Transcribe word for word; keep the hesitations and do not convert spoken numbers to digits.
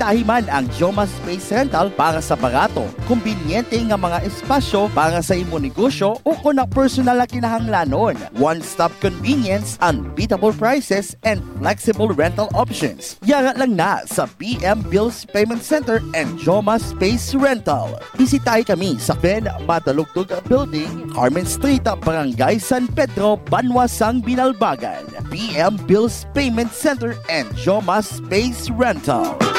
bisitahin man ang Joma Space Rental para sa barato, kumbinyente nga mga espasyo para sa imo negosyo o kung na personal na kinahanglanon. One-stop convenience, unbeatable prices, and flexible rental options. Yara lang na sa B M Bills Payment Center and Joma Space Rental. Bisitahin kami sa Fen Matalugtog Building, Carmen Street, Barangay San Pedro, Banwasang, Binalbagan. B M Bills Payment Center and Joma Space Rental.